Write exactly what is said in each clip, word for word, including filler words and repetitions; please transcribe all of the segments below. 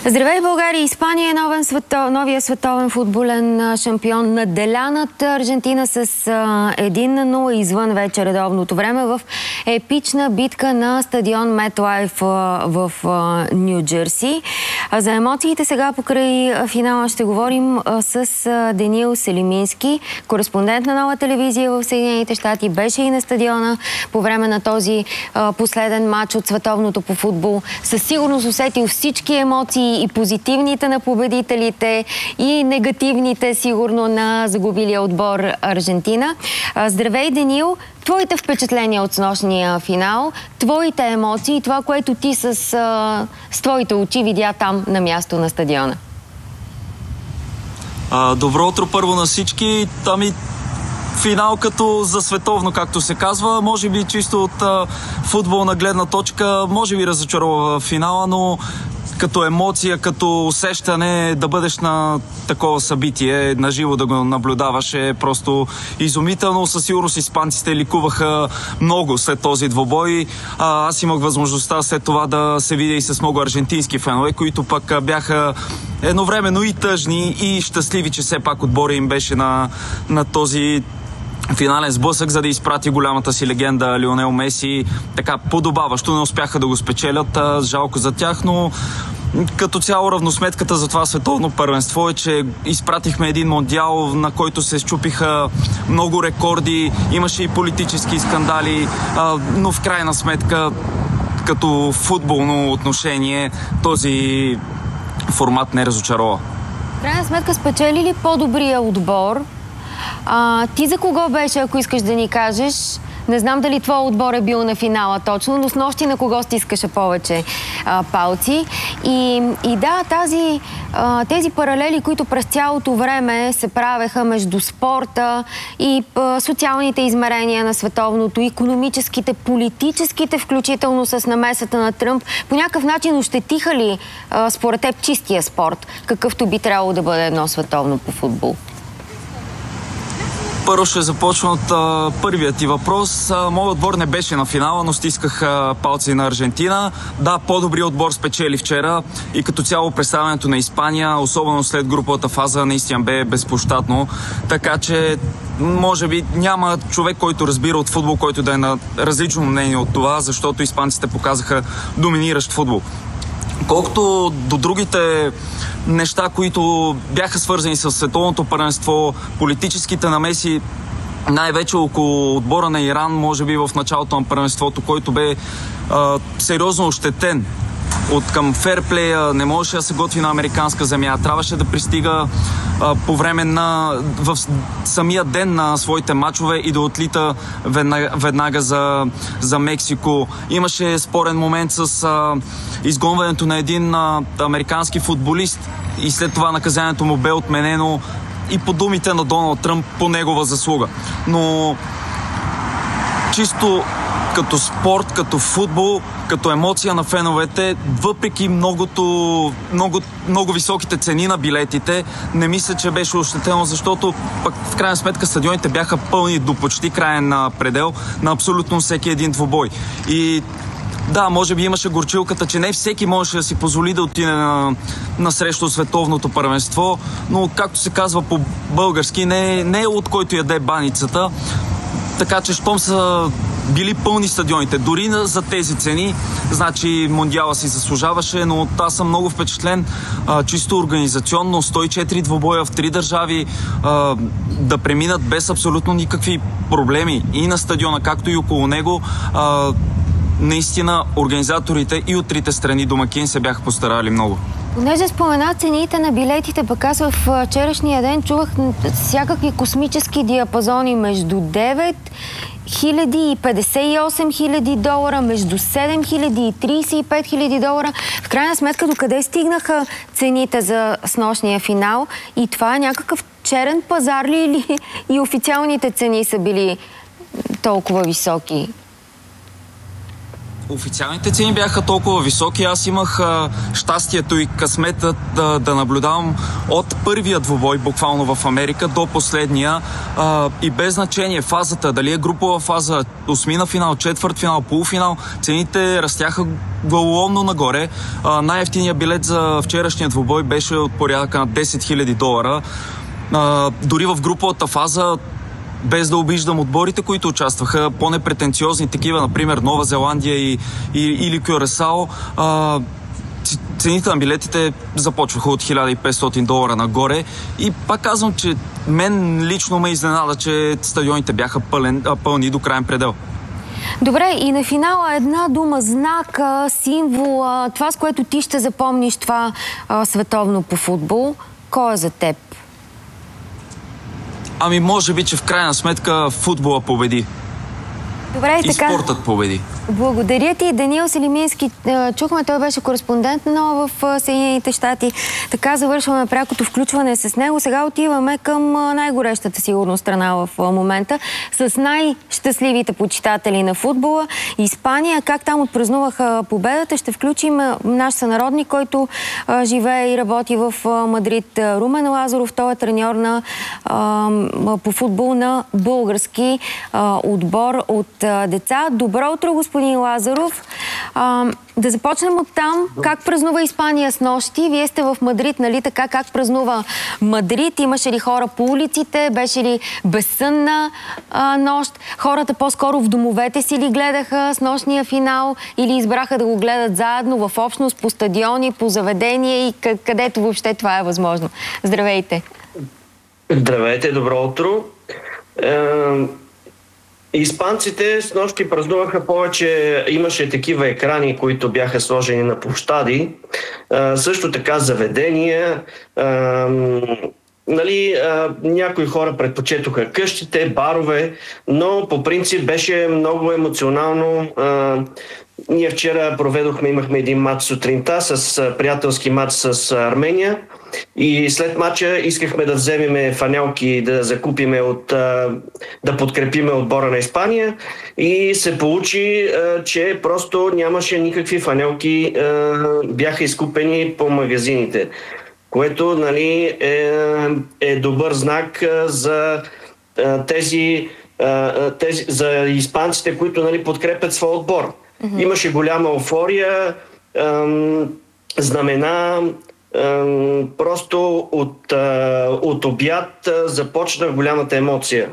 Здравей, България! Испания е новен свето, новия световен футболен шампион. Наделя над Аржентина с един на нула извън вече редовното време в епична битка на стадион MetLife в Ню Джерси. За емоциите сега покрай финала ще говорим с Денил Селимински, кореспондент на Нова телевизия в Съединените щати. Беше и на стадиона по време на този последен матч от световното по футбол. Със сигурност усетил всички емоции, и позитивните на победителите, и негативните, сигурно, на загубилия отбор Аржентина. Здравей, Денил! Твоите впечатления от снощния финал, твоите емоции, това, което ти с, с твоите очи видя там на място на стадиона. А, добро утро първо на всички. Ами, финал като за световно, както се казва. Може би чисто от а, футболна гледна точка, може би разочарова финала, но като емоция, като усещане да бъдеш на такова събитие, наживо да го наблюдаваш, е просто изумително. Със сигурност испанците ликуваха много след този двобой. А, аз имах възможността след това да се видя и с много аржентински фенове, които пък бяха едновременно и тъжни, и щастливи, че все пак отбора им беше на, на този финален сблъсък, за да изпрати голямата си легенда Лионел Меси. Така подобаващо, не успяха да го спечелят. Жалко за тях, но като цяло равносметката за това световно първенство е, че изпратихме един мондиал, на който се счупиха много рекорди, имаше и политически скандали, но в крайна сметка, като футболно отношение, този формат не разочарова. В крайна сметка спечели ли по-добрия отбор? А, ти за кого беше, ако искаш да ни кажеш? Не знам дали твой отбор е бил на финала точно, но снощи на кого стискаше повече а, палци. И, и да, тази, а, тези паралели, които през цялото време се правеха между спорта и а, социалните измерения на световното, икономическите, политическите, включително с намесата на Тръмп, по някакъв начин ощетиха ли а, според теб чистия спорт, какъвто би трябвало да бъде едно световно по футбол? Първо ще започна от а, първият ти въпрос. А, моят отбор не беше на финала, но стисках а, палци на Аржентина. Да, по-добрият отбор спечели вчера и като цяло представянето на Испания, особено след груповата фаза, наистина бе безпощадно. Така че, може би, няма човек, който разбира от футбол, който да е на различно мнение от това, защото испанците показаха доминиращ футбол. Колкото до другите неща, които бяха свързани с световното първенство, политическите намеси, най-вече около отбора на Иран, може би в началото на първенството, който бе а, сериозно ощетен от към ферплея, не можеше да се готви на американска земя. Трябваше да пристига а, по време на в самия ден на своите мачове и да отлита веднага, веднага за, за Мексико. Имаше спорен момент с а, изгонването на един а, американски футболист и след това наказанието му бе отменено и по думите на Доналд Тръмп по негова заслуга. Но чисто като спорт, като футбол, като емоция на феновете, въпреки многото, много, много високите цени на билетите, не мисля, че беше ощетено, защото пък в крайна сметка стадионите бяха пълни до почти краен предел на абсолютно всеки един двубой. И да, може би имаше горчилката, че не всеки можеше да си позволи да отиде на, на срещу световното първенство, но както се казва по български, не, не е от който яде баницата. Така че, щом са били пълни стадионите, дори за тези цени, значи мондиала си заслужаваше, но аз съм много впечатлен, а, чисто организационно, сто и четири двубоя в три държави, а, да преминат без абсолютно никакви проблеми и на стадиона, както и около него. А, наистина организаторите и от трите страни домакин се бяха постарали много. Понеже спомена цените на билетите, пък аз в вчерашния ден чувах всякакви космически диапазони между девет хиляди и петдесет и осем хиляди долара, между седем хиляди и тридесет и пет хиляди долара. В крайна сметка, докъде стигнаха цените за снощния финал? И това е някакъв черен пазар ли, или и официалните цени са били толкова високи? Официалните цени бяха толкова високи. Аз имах а, щастието и късмета да, да наблюдавам от първия двубой, буквално в Америка, до последния. А, и без значение фазата, дали е групова фаза, осмина финал, четвърт финал, полуфинал, цените растяха главоломно нагоре. А, най-евтиният билет за вчерашния двубой беше от порядъка на десет хиляди долара. А, дори в груповата фаза, без да обиждам отборите, които участваха, по-непретенциозни такива, например Нова Зеландия и, и, или Кюрасао, а, цените на билетите започваха от хиляда и петстотин долара нагоре. И пак казвам, че мен лично ме изненада, че стадионите бяха пълен, пълни до краен предел. Добре, и на финала една дума, знак, символ, това, с което ти ще запомниш това а, световно по футбол. Кой е за теб? Ами може би, че в крайна сметка футбола победи. Добре, и, и така. спортът победи. Благодаря ти, Даниил Селимински. Чухме, той беше кореспондент в Съединените щати. Така завършваме прякото включване с него. Сега отиваме към най-горещата сигурно страна в момента, с най-щастливите почитатели на футбола. Испания. Как там отпразнуваха победата? Ще включим наш сънародник, който живее и работи в Мадрид. Румен Лазаров. Той е треньор на, по футбол на български отбор от деца. Добро утро, господин Лазаров. А, да започнем от там. Как празнува Испания с нощи? Вие сте в Мадрид, нали така? Как празнува Мадрид? Имаше ли хора по улиците? Беше ли безсънна а, нощ? Хората по-скоро в домовете си ли гледаха с нощния финал или избраха да го гледат заедно в общност, по стадиони, по заведения и където въобще това е възможно? Здравейте! Здравейте, добро утро! Е... Испанците с нощи празнуваха повече, имаше такива екрани, които бяха сложени на площади, а, също така заведения, а, нали, а, някои хора предпочетоха къщите, барове, но по принцип беше много емоционално. А, ние вчера проведохме, имахме един матч сутринта, с а, приятелски матч с а, Армения. И след матча искахме да вземем фанелки, да закупиме от, да подкрепиме отбора на Испания и се получи, че просто нямаше никакви фанелки, бяха изкупени по магазините, което, нали, е, е добър знак за тези, тези за испанците, които, нали, подкрепят своя отбор. Mm-hmm. Имаше голяма еуфория, знамена. Просто от, от обяд започна голямата емоция.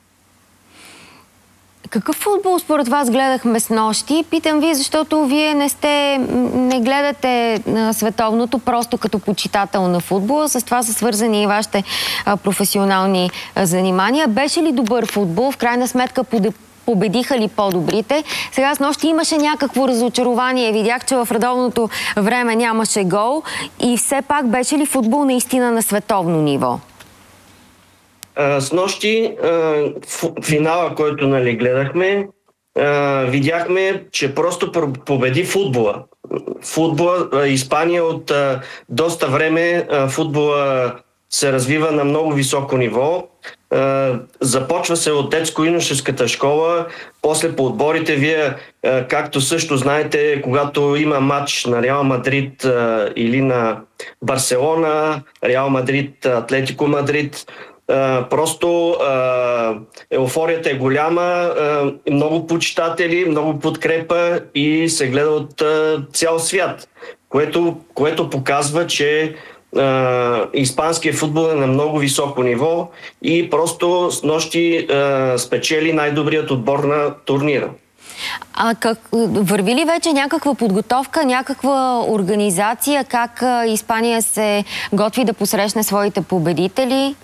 Какъв футбол според вас гледахме с нощи? Питам ви, защото вие не сте, не гледате световното просто като почитател на футбола. С това са свързани и вашите професионални занимания. Беше ли добър футбол? В крайна сметка победиха ли по-добрите? Сега с нощи имаше някакво разочарование. Видях, че в редовното време нямаше гол. И все пак беше ли футбол наистина на световно ниво? А, с нощи а, финала, който, нали, гледахме, а, видяхме, че просто победи футбола. Футбола, Испания от а, доста време а, футбола се развива на много високо ниво. Uh, започва се от детско-юношеската школа, после по отборите. Вие, uh, както също знаете, когато има матч на Реал Мадрид uh, или на Барселона, Реал Мадрид, Атлетико Мадрид, uh, просто uh, еуфорията е голяма, uh, много почитатели, много подкрепа и се гледа от uh, цял свят, което, което показва, че Uh, испанският футбол е на много високо ниво и просто с нощи uh, спечели най-добрият отбор на турнира. А как, върви ли вече някаква подготовка, някаква организация, как uh, Испания се готви да посрещне своите победители?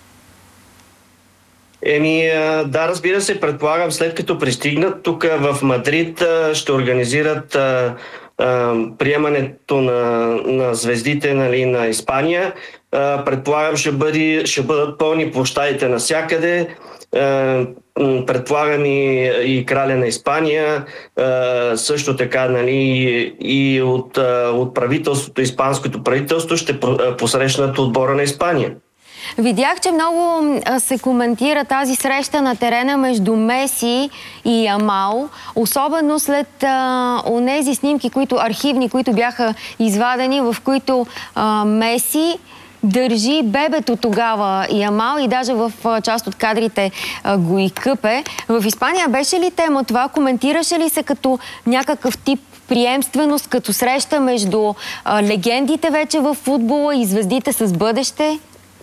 Еми, uh, да, разбира се, предполагам, след като пристигнат тук в Мадрид, uh, ще организират uh, приемането на, на звездите, нали, на Испания. Предполагам, ще, бъде, ще бъдат пълни площадите навсякъде. Предполагам и, и краля на Испания, също така, нали, и от, от правителството, испанското правителство ще посрещнат отбора на Испания. Видях, че много се коментира тази среща на терена между Меси и Ямал, особено след а, онези снимки, които, архивни, които бяха извадени, в които а, Меси държи бебето тогава Ямал и даже в а, част от кадрите а, го и къпе. В Испания беше ли тема това? Коментираше ли се като някакъв тип приемственост, като среща между а, легендите вече в футбола и звездите с бъдеще?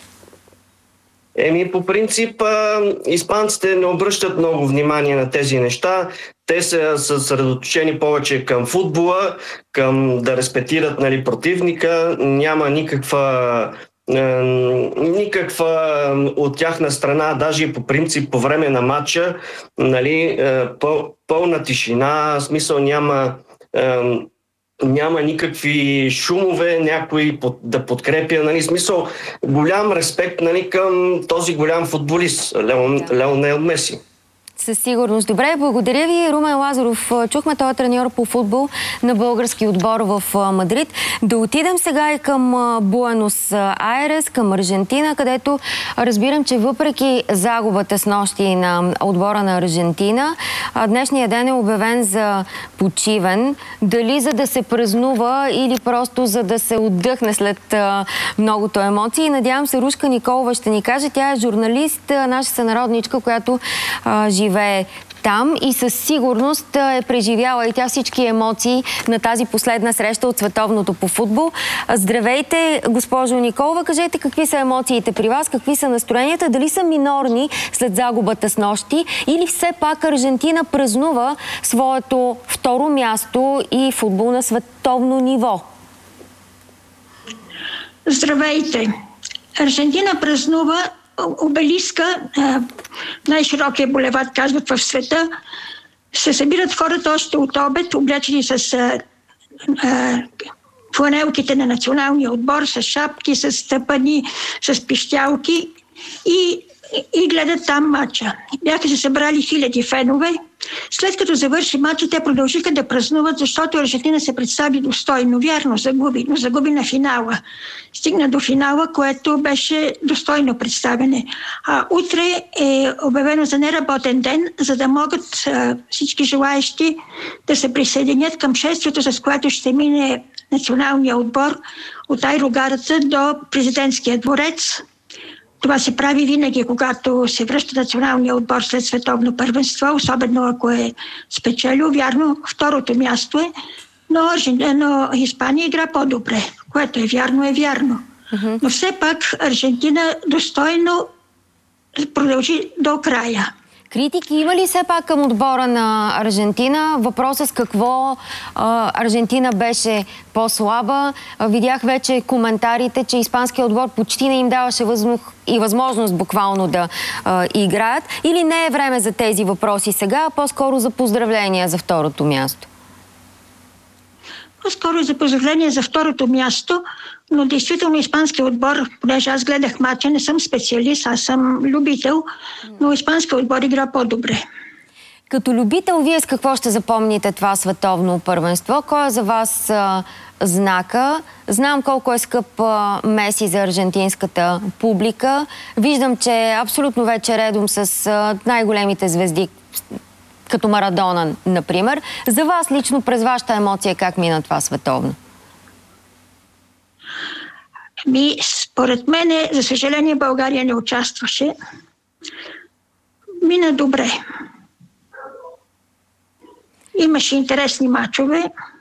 Еми, по принцип, а, испанците не обръщат много внимание на тези неща. Те са съсредоточени повече към футбола, към да респектират, нали, противника. Няма никаква, е, никаква от тяхна страна, даже и по принцип по време на матча, нали, е, пъл, пълна тишина, в смисъл няма... Е, няма никакви шумове, някой под, да подкрепя, нали, смисъл, голям респект, нали, към този голям футболист, Леон, да. Леонел Меси. Със сигурност. Добре, благодаря ви, Румен Лазаров. Чухме този треньор по футбол на български отбор в Мадрид. Да отидем сега и към Буенос Айрес, към Аржентина, където разбирам, че въпреки загубата с нощи на отбора на Аржентина, днешният ден е обявен за почивен. Дали за да се празнува или просто за да се отдъхне след многото емоции. Надявам се, Рушка Николова ще ни каже. Тя е журналист, наша сънародничка, която живее живее там и със сигурност е преживяла и тя всички емоции на тази последна среща от световното по футбол. Здравейте, госпожо Николова. Кажете какви са емоциите при вас, какви са настроенията, дали са минорни след загубата с нощи или все пак Аржентина празнува своето второ място и футбол на световно ниво? Здравейте! Аржентина празнува обелиска, най-широкия булевард, казват, в света. Се събират хората още от обед, облечени с а, а, фланелките на националния отбор, с шапки, с тъпани, с пищялки и, и гледат там матча. Бяха се събрали хиляди фенове. След като завърши матча, те продължиха да празнуват, защото Аржентина се представи достойно. Вярно, загуби, но загуби на финала. Стигна до финала, което беше достойно представяне. А утре е обявено за неработен ден, за да могат а, всички желаещи да се присъединят към шествието, с което ще мине националния отбор от аерогарата до президентския дворец. Това се прави винаги, когато се връща националния отбор след световно първенство, особено ако е спечелил. Вярно, второто място е, но, но Испания игра по-добре, което е вярно, е вярно. Uh-huh. Но все пак Аржентина достойно продължи до края. Критики има ли все пак към отбора на Аржентина? Въпросът с какво а, Аржентина беше по-слаба. А, видях вече коментарите, че испанският отбор почти не им даваше възможност и възможност буквално да а, играят. Или не е време за тези въпроси сега, а по-скоро за поздравления за второто място? По-скоро за поздравление за второто място, но действително испанският отбор, понеже аз гледах матча, не съм специалист, аз съм любител, но испанският отбор игра по-добре. Като любител, вие с какво ще запомните това световно първенство? Кой е за вас а, знака? Знам колко е скъп а, Меси за аржентинската публика. Виждам, че е абсолютно вече редом с а, най-големите звезди, като Марадона, например. За вас лично, през вашата емоция, как мина това световно? Ми, според мен, за съжаление, България не участваше. Мина добре. Имаше интересни мачове.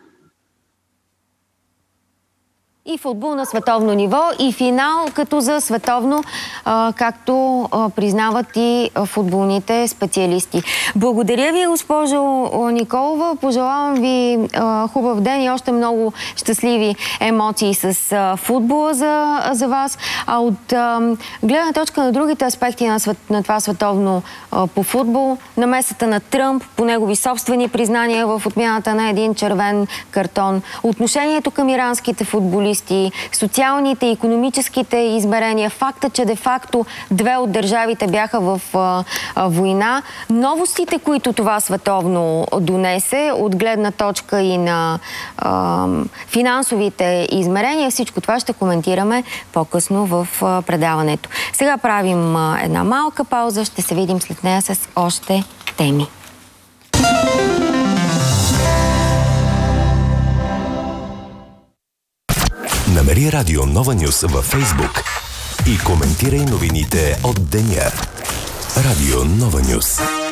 И футбол на световно ниво, и финал като за световно, а, както а, признават и футболните специалисти. Благодаря ви, госпожо Николова. Пожелавам ви а, хубав ден и още много щастливи емоции с а, футбола за, за вас. А от а, гледна точка на другите аспекти на, свет, на това световно а, по футбол, намесата на Тръмп, по негови собствени признания в отмяната на един червен картон, отношението към иранските футболисти, терористи, социалните и икономическите измерения, факта, че де-факто две от държавите бяха в а, а, война, новостите, които това световно донесе, от гледна точка и на а, финансовите измерения, всичко това ще коментираме по-късно в а, предаването. Сега правим а, една малка пауза, ще се видим след нея с още теми. Намери Радио Нова Нюс във Фейсбук и коментирай новините от деня. Радио Нова Нюс.